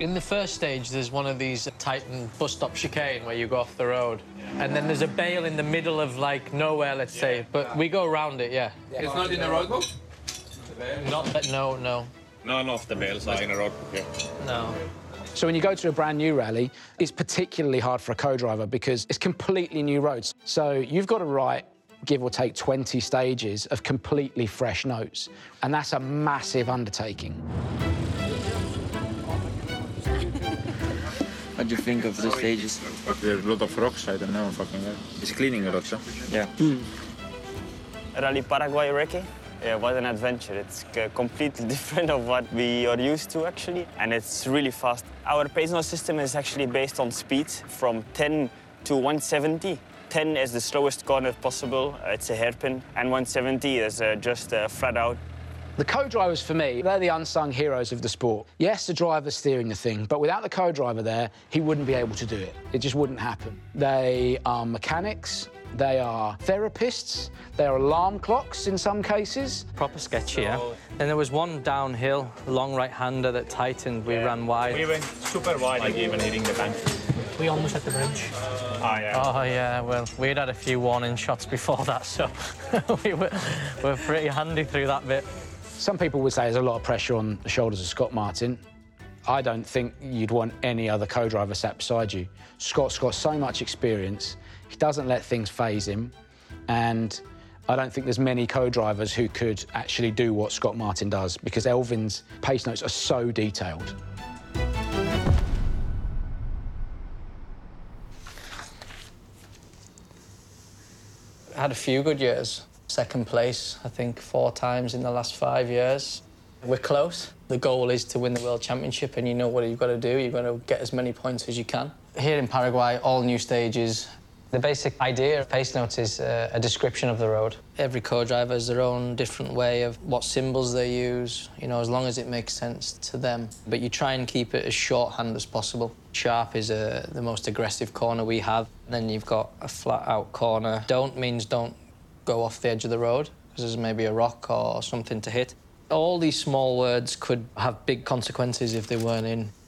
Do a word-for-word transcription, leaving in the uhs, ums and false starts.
In the first stage, there's one of these Titan bus stop chicane where you go off the road. And then there's a bale in the middle of, like, nowhere, let's say. But we go around it, yeah. It's not in the road book? Not that, no, no. None of the bales are in a road book, yeah. No. So when you go to a brand new rally, it's particularly hard for a co-driver because it's completely new roads. So you've got to write, give or take, twenty stages of completely fresh notes. And that's a massive undertaking. What do you think of the stages? There's a lot of rocks, I don't know, fucking hell. It's cleaning rocks, huh? Yeah. Mm. Rally Paraguay Recce. Yeah, what an adventure. It's uh, completely different of what we are used to, actually, and it's really fast. Our pace note system is actually based on speed from ten to one seventy. ten is the slowest corner possible, uh, it's a hairpin, and one seventy is uh, just uh, flat out. The co-drivers, for me, they're the unsung heroes of the sport. Yes, the driver's steering the thing, but without the co-driver there, he wouldn't be able to do it. It just wouldn't happen. They are mechanics, they are therapists, they are alarm clocks in some cases. Proper sketchy, yeah. And there was one downhill, long right-hander that tightened. We yeah. ran wide. We went super wide, like even hitting the bank. We almost hit the bridge. Oh, yeah. Oh, yeah, well, we'd had a few warning shots before that, so we were, were pretty handy through that bit. Some people would say there's a lot of pressure on the shoulders of Scott Martin. I don't think you'd want any other co-driver sat beside you. Scott's got so much experience, he doesn't let things faze him, and I don't think there's many co-drivers who could actually do what Scott Martin does, because Elfyn's pace notes are so detailed. I had a few good years. Second place, I think, four times in the last five years. We're close. The goal is to win the World Championship, and you know what you've got to do. You've got to get as many points as you can. Here in Paraguay, all new stages. The basic idea of pace notes is uh, a description of the road. Every co-driver has their own different way of what symbols they use, you know, as long as it makes sense to them. But you try and keep it as shorthand as possible. Sharp is uh, the most aggressive corner we have. Then you've got a flat-out corner. Don't means don't go off the edge of the road, because there's maybe a rock or something to hit. All these small words could have big consequences if they weren't in.